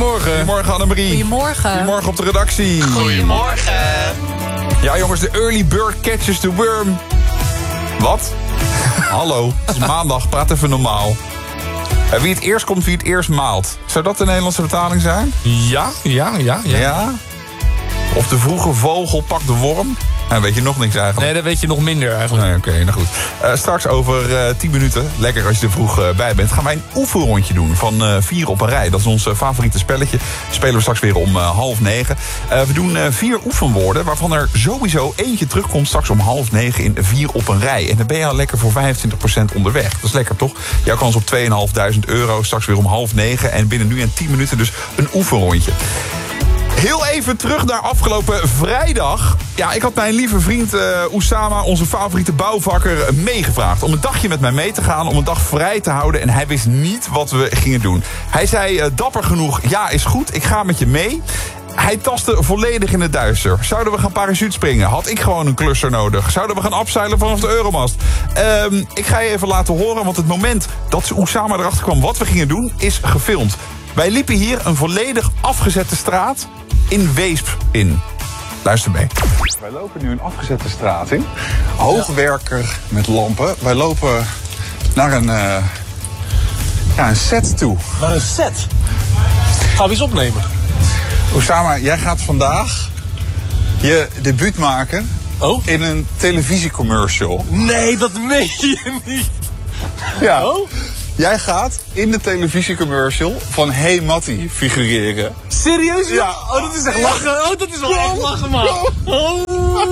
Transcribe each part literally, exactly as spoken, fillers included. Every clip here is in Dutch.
Goedemorgen. Goedemorgen Annemarie. Goedemorgen. Goedemorgen op de redactie. Goedemorgen. Ja jongens, de early bird catches the worm. Wat? Hallo, het is maandag, praat even normaal. Uh, wie het eerst komt, wie het eerst maalt. Zou dat de Nederlandse vertaling zijn? Ja, ja, ja. Ja? Ja? Of de vroege vogel pakt de worm? Nou, weet je nog niks eigenlijk. Nee, dat weet je nog minder eigenlijk. Nee, oké, okay, nou goed. Uh, straks over uh, tien minuten, lekker als je er vroeg uh, bij bent, gaan wij een oefenrondje doen van uh, vier op een rij. Dat is ons uh, favoriete spelletje. Dat spelen we straks weer om uh, half negen. Uh, we doen uh, vier oefenwoorden, waarvan er sowieso eentje terugkomt straks om half negen in vier op een rij. En dan ben je al lekker voor vijfentwintig procent onderweg. Dat is lekker, toch? Jouw kans op tweeduizend vijfhonderd euro, straks weer om half negen. En binnen nu en tien minuten dus een oefenrondje. Heel even terug naar afgelopen vrijdag. Ja, ik had mijn lieve vriend uh, Oussama, onze favoriete bouwvakker, meegevraagd om een dagje met mij mee te gaan, om een dag vrij te houden. En hij wist niet wat we gingen doen. Hij zei uh, dapper genoeg, ja is goed, ik ga met je mee. Hij tastte volledig in het duister. Zouden we gaan parachute springen? Had ik gewoon een klusser nodig? Zouden we gaan afzeilen vanaf de Euromast? Um, ik ga je even laten horen, want het moment dat Oussama erachter kwam wat we gingen doen, is gefilmd. Wij liepen hier een volledig afgezette straat in Weesp in. Luister mee. Wij lopen nu een afgezette straat in. Hoogwerker met lampen. Wij lopen naar een, uh, ja, een set toe. Naar een set? Gaan we eens opnemen? Oussama, jij gaat vandaag je debuut maken oh? in een televisiecommercial. Nee, dat meen je niet. Ja. Oh? Jij gaat in de televisiecommercial van Hey Mattie figureren. Serieus? Ja. Oh, dat is echt lachen. Oh, dat is wel echt lachen, man. Oh.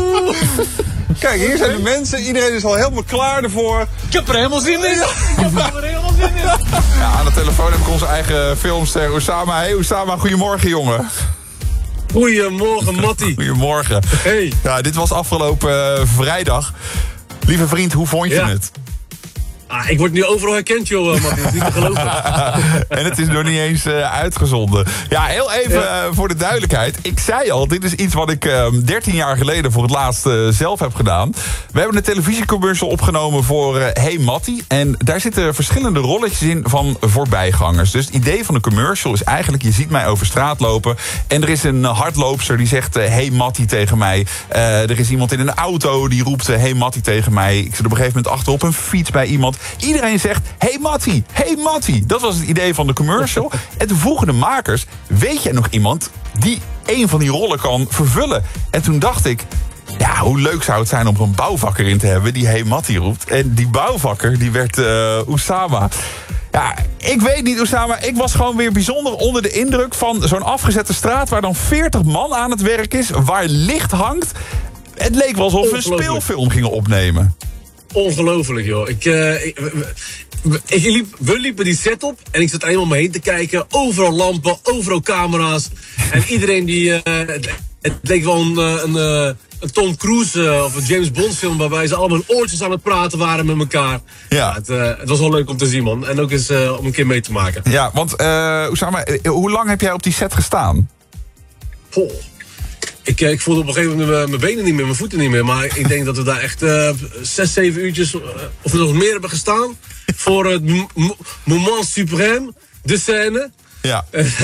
Kijk, hier zijn de mensen. Iedereen is al helemaal klaar ervoor. Ik heb er helemaal zin in. Ik heb er helemaal zin in. Ja, aan de telefoon heb ik onze eigen filmster Oussama. Hey Oussama, goedemorgen jongen. Goedemorgen, Mattie. Goedemorgen. Hey. Ja, dit was afgelopen uh, vrijdag. Lieve vriend, hoe vond je ja. het? Ah, ik word nu overal herkend, joh, Mattie. Dat is niet te geloven. En het is nog niet eens uh, uitgezonden. Ja, heel even ja. uh, voor de duidelijkheid. Ik zei al, dit is iets wat ik uh, dertien jaar geleden voor het laatst uh, zelf heb gedaan. We hebben een televisiecommercial opgenomen voor uh, Hey Mattie. En daar zitten verschillende rolletjes in van voorbijgangers. Dus het idee van de commercial is eigenlijk, je ziet mij over straat lopen. En er is een hardloopster die zegt uh, Hey Mattie tegen mij. Uh, er is iemand in een auto die roept uh, Hey Mattie tegen mij. Ik zit op een gegeven moment achterop een fiets bij iemand. Iedereen zegt, hey Mattie, hey Mattie. Dat was het idee van de commercial. En toen vroegen de makers, weet jij nog iemand die een van die rollen kan vervullen? En toen dacht ik, ja, hoe leuk zou het zijn om er een bouwvakker in te hebben die hey Mattie roept. En die bouwvakker, die werd uh, Oussama. Ja, ik weet niet, Oussama, ik was gewoon weer bijzonder onder de indruk van zo'n afgezette straat waar dan veertig man aan het werk is, waar licht hangt. Het leek wel alsof we een speelfilm gingen opnemen. Ongelooflijk, joh. Ik, uh, ik, we, ik liep, we liepen die set op en ik zat eenmaal om me heen te kijken. Overal lampen, overal camera's. En iedereen die... Uh, het, het leek wel een, een, een Tom Cruise uh, of een James Bond film waarbij ze allemaal in oortjes aan het praten waren met elkaar. Ja. Ja, het, uh, het was wel leuk om te zien, man. En ook eens uh, om een keer mee te maken. Ja, want uh, Oussama, hoe lang heb jij op die set gestaan? Goh. Ik, ik voelde op een gegeven moment mijn benen niet meer, mijn voeten niet meer. Maar ik denk dat we daar echt uh, zes, zeven uurtjes, uh, of nog meer hebben gestaan. Voor het m- m- moment suprême, de scène. Ja.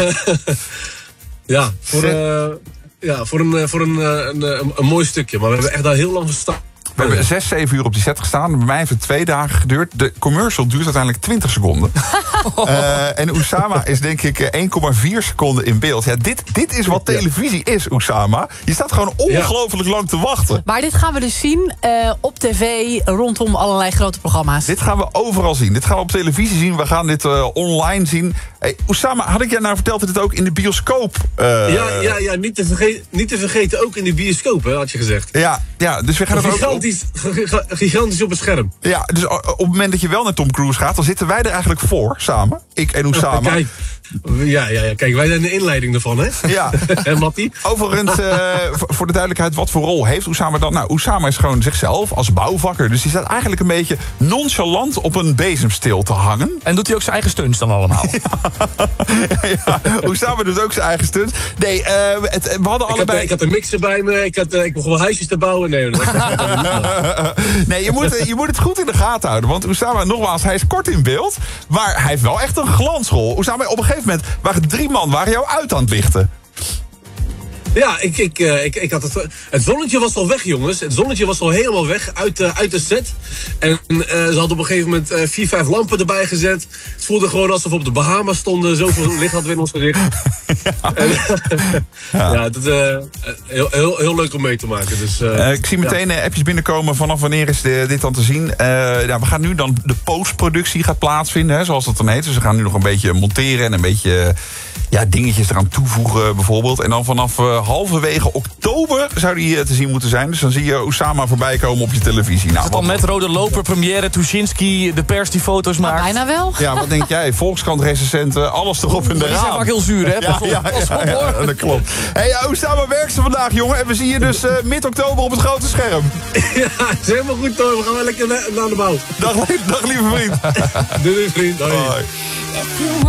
ja, voor, uh, ja, voor, een, voor een, een, een, een mooi stukje. Maar we hebben echt daar heel lang gestaan. We hebben zes, zeven uur op die set gestaan. Bij mij heeft het twee dagen geduurd. De commercial duurt uiteindelijk twintig seconden. uh, en Oussama is denk ik één komma vier seconden in beeld. Ja, dit, dit is wat televisie is, Oussama. Je staat gewoon ongelooflijk lang te wachten. Maar dit gaan we dus zien uh, op tv rondom allerlei grote programma's. Dit gaan we overal zien. Dit gaan we op televisie zien. We gaan dit uh, online zien. Hey, Oussama, had ik jij nou verteld dat dit ook in de bioscoop... Uh... Ja, ja, ja niet, te vergeten, niet te vergeten ook in de bioscoop, hè, had je gezegd. Ja, ja dus we gaan het ook... Gigantisch, gigantisch op het scherm. Ja, dus op het moment dat je wel naar Tom Cruise gaat, dan zitten wij er eigenlijk voor, samen. Ik en Oussama. Kijk, ja, ja, ja, kijk, wij zijn de inleiding ervan, hè? Ja. En Mattie? Overigens, uh, voor de duidelijkheid, wat voor rol heeft Oussama dan? Nou, Oussama is gewoon zichzelf als bouwvakker. Dus die staat eigenlijk een beetje nonchalant op een bezemsteel te hangen. En doet hij ook zijn eigen stunts dan allemaal? Ja, ja, Oussama doet ook zijn eigen stunts. Nee, uh, het, we hadden allebei... Ik had, ik had een mixer bij me, ik, had, uh, ik begon huisjes te bouwen. Nee, dat Nee, je moet, je moet het goed in de gaten houden. Want Oussama, nogmaals, hij is kort in beeld. Maar hij heeft wel echt een glansrol. Oussama, op een gegeven moment waren drie man waren jou uit aan het lichten. Ja, ik, ik, uh, ik, ik had het... Het zonnetje was al weg, jongens. Het zonnetje was al helemaal weg uit, uh, uit de set. En uh, ze hadden op een gegeven moment uh, vier, vijf lampen erbij gezet. Het voelde gewoon alsof we op de Bahamas stonden. Zoveel licht hadden we in ons gezicht. Ja, en, ja. ja dat is uh, heel, heel, heel leuk om mee te maken. Dus, uh, uh, ik zie meteen ja. uh, appjes binnenkomen. Vanaf wanneer is de, dit dan te zien? Uh, nou, we gaan nu dan... De postproductie gaat plaatsvinden, hè, zoals dat dan heet. Dus we gaan nu nog een beetje monteren en een beetje... Ja, dingetjes eraan toevoegen bijvoorbeeld. En dan vanaf uh, halverwege oktober zou die uh, te zien moeten zijn. Dus dan zie je Oussama voorbij komen op je televisie. Nou, is het dan met Rode Loper, première, Tuschinski, de pers die foto's maakt? Bijna wel. Ja, wat denk jij? Volkskrant-recensenten, alles erop en Die eraan. zijn vaak heel zuur, hè? Ja, ja, ja, ja, ja, dat klopt. Hé, hey, Oussama werkt ze vandaag, jongen. En we zien je dus uh, mid-oktober op het grote scherm. Ja, is helemaal goed, hoor. We gaan wel lekker naar de bouw. Dag, dag lieve vriend. Doei, vriend. Hoi. Hoi.